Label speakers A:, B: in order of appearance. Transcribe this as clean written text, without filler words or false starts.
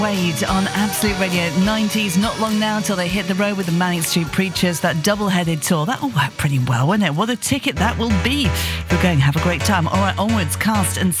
A: Wade on Absolute Radio 90s. Not long now till they hit the road with the Manic Street Preachers, that double-headed tour. That'll work pretty well, won't it? What a ticket that will be if you're going to have a great time. All right, onwards, Cast and